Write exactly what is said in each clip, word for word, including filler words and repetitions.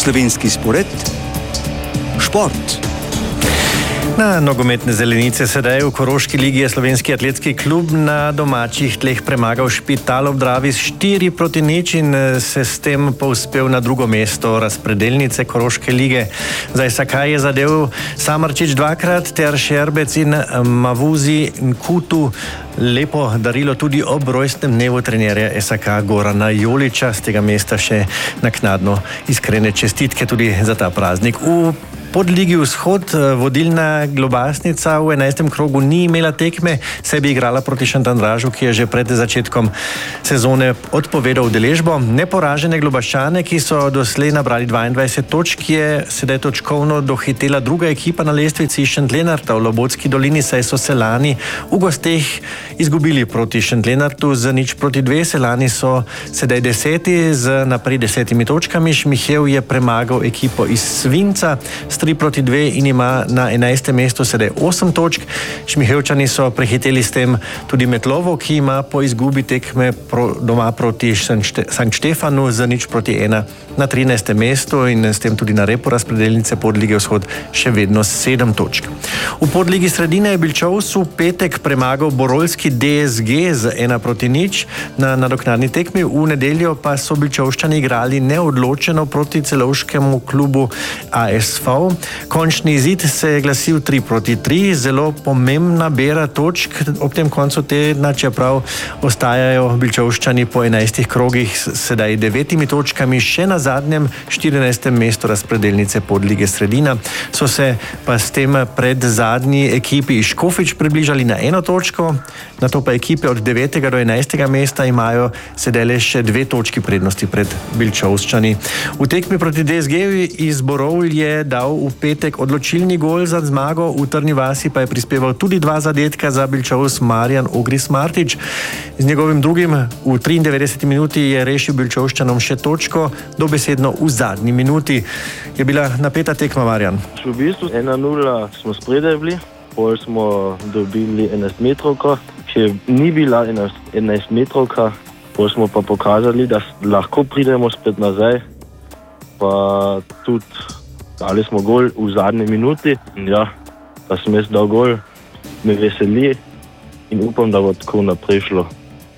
Slovenski spored, šport. Na nogometne zelenice sedaj v Koroški ligi je slovenski atletski klub na domačih tleh premagal Špital ob Dravi s štiri proti nič in se s tem povzpel na drugo mesto razpredelnice Koroške lige. Za S A K je zadev Samardžić dvakrat ter Šerbec in Mavuzi Nkutu lepo darilo tudi ob rojstnem dnevu trenerja S A K Gorana Joliča. Z tega mesta še naknadno iskrene čestitke tudi za ta praznik. V podligi Vzhod vodilna Globasnica v enajstem krogu ni imela tekme, se bi igrala proti Šentandržu, ki je že pred začetkom sezone odpovedal udeležbo. Neporažene Globaščane, ki so doslej nabrali dvaindvajset točk, je sedaj točkovno dohitela druga ekipa na lestvici Šentlenarta v Lobotski dolini, saj so se lani v gosteh izgubili proti Šentlenartu z nič proti dve. Selani so sedaj deseti z naprej desetimi točkami. Šmihev je premagal ekipo iz Svinca tri proti dve in ima na enajstem mestu sedaj osem točk. Šmihevčani so prehiteli s tem tudi Metlovo, ki ima po izgubi tekme pro, doma proti Sankt Štefanu z nič proti ena na trinajstem mestu in s tem tudi na repu razpredelnice podlige Vzhod še vedno sedem točk. V podligi Sredine je Bilčovs v petek premagal Borolski D S G z ena proti nič na nadoknadni tekmi. V nedeljo pa so Bilčovščani igrali neodločeno proti celovškemu klubu A S V. Končni izid se je glasil tri proti tri, zelo pomembna bera točk ob tem koncu tedna, čeprav ostajajo Bilčovščani po enajstih krogih sedaj devetimi točkami, še na zadnjem štirinajstem mestu razpredelnice podlige Sredina. So se pa s tem pred zadnji ekipi iz Škofič približali na eno točko, nato pa ekipe od devetega do enajstega mesta imajo sedaj le še dve točki prednosti pred Bilčovščani. V tekmi proti D S G iz Borovl je dal v petek odločilni gol za zmago, v Trni vasi pa je prispeval tudi dva zadetka za Bilčovs Marjan Ogris Martič. Z njegovim drugim v triindevetdeseti minuti je rešil Bilčovščanom še točko, dobesedno v zadnji minuti. Je bila napeta tekma, Marjan? V bistvu ena nula smo spredaj bili, pol smo dobili enajstmetrovko, ki ni bila enajstmetrovka, pol smo pa pokazali, da lahko pridemo spet nazaj, pa tudi dali smo gol v zadnji minuti. Ja, da sem jaz dal gol, me veseli in upam, da bo tako naprej šlo.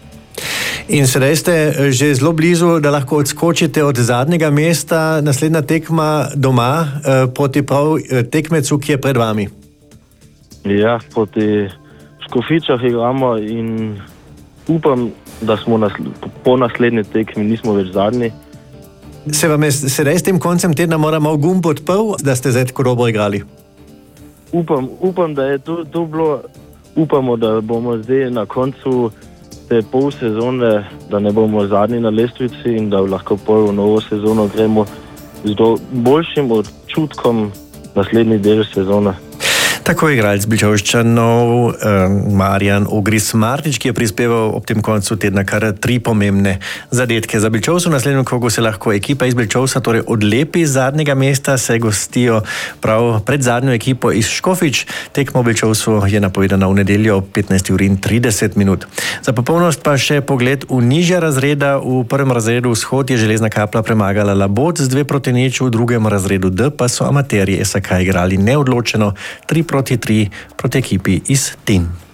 In sedaj ste že zelo blizu, da lahko odskočite od zadnjega mesta. Naslednja tekma doma eh, proti prav tekmecu, ki je pred vami. Ja, proti Škofičah igramo in upam, da smo nasl- po naslednji tekmi nismo več zadnji. Se vam je sedaj s tem koncem tedna mora malo gumb odprl, da ste zdaj tako dobro igrali? Upam, upam, da je to, to bilo, upamo, da bomo zdaj na koncu te pol sezone, da ne bomo zadnji na lestvici in da lahko pol v novo sezono gremo z do boljšim občutkom naslednji del sezone. Tako je igralec Bilčovščanov eh, Marjan Ogris Martič, ki je prispeval ob tem koncu tedna kar tri pomembne zadetke. Za Bilčovs v naslednjem krogu se lahko ekipa iz Bilčovsa torej odlepi z zadnjega mesta, se gostijo prav pred zadnjo ekipo iz Škofič. Tekmo v Bilčovsu je napovedana v nedeljo ob petnajsti uri in trideset minut. Za popolnost pa še pogled v nižja razreda. V prvem razredu Vzhod je Železna Kapla premagala Labot z dve proti nič, v drugem razredu D pa so amaterji S A K igrali neodločeno tri proti tri proti ekipi iz Tin.